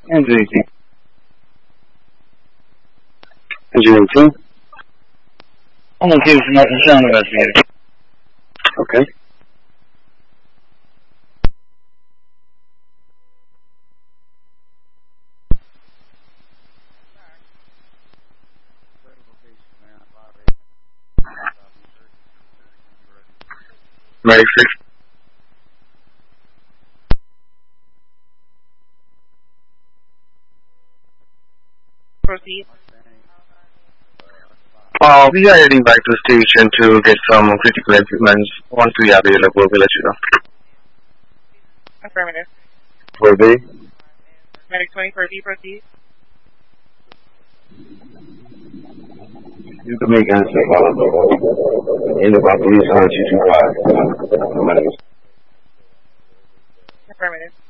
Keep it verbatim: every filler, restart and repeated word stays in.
Engine eighteen. Engine eighteen? I'm on case from Austin Sound Investigator. Okay. Ready, six. Proceed. Uh, we are heading back to the station to get some critical equipment. Once we are available, we'll let you know. Affirmative. For B? Medic twenty for B, proceed. You can make answer follow. In the police on two two five. Affirmative.